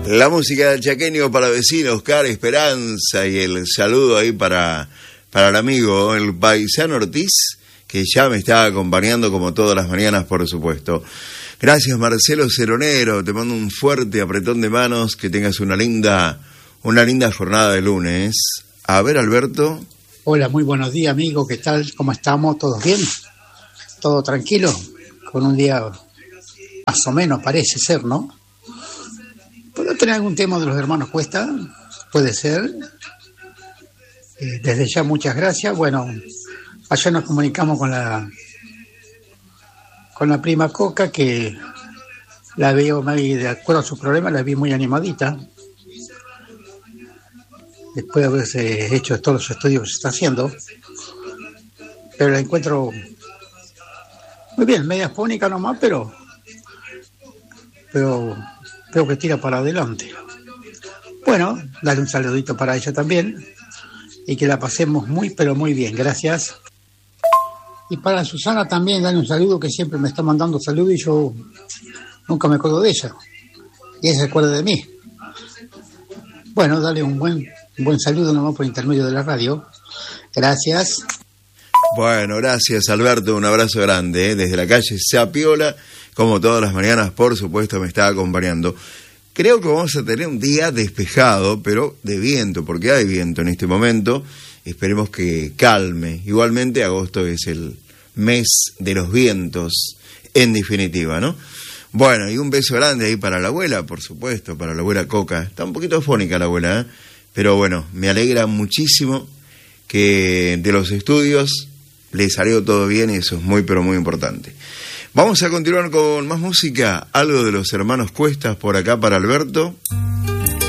La música del chaqueño para vecinos, Oscar Esperanza, y el saludo ahí para el amigo, el paisano Ortiz, que ya me está acompañando como todas las mañanas, por supuesto. Gracias, Marcelo Ceronero, te mando un fuerte apretón de manos, que tengas una linda jornada de lunes. A ver, Alberto. Hola, muy buenos días, amigo, ¿qué tal? ¿Cómo estamos? ¿Todos bien? ¿Todo tranquilo? Con un día más o menos parece ser, ¿no? ¿Puedo tener algún tema de los hermanos Cuesta? Puede ser. Desde ya muchas gracias. Bueno, ayer nos comunicamos con la prima Coca, que la veo, de acuerdo a sus problemas, la vi muy animadita. Después de haberse hecho todos los estudios que se está haciendo. Pero la encuentro muy bien, media fónica nomás, pero creo que tira para adelante. Bueno, dale un saludito para ella también y que la pasemos muy, pero muy bien. Gracias. Y para Susana también, dale un saludo, que siempre me está mandando saludos y yo nunca me acuerdo de ella. Y ella se acuerda de mí. Bueno, dale un buen saludo nomás por intermedio de la radio. Gracias. Bueno, gracias, Alberto, un abrazo grande, desde la calle Sapiola, como todas las mañanas, por supuesto, me está acompañando. Creo que vamos a tener un día despejado, pero de viento, porque hay viento en este momento. Esperemos que calme. Igualmente, agosto es el mes de los vientos, en definitiva, ¿no? Bueno, y un beso grande ahí para la abuela, por supuesto, para la abuela Coca. Está un poquito afónica la abuela, ¿eh? Pero bueno, me alegra muchísimo que de los estudios le salió todo bien y eso es muy, pero muy importante. Vamos a continuar con más música, algo de los hermanos Cuestas por acá para Alberto.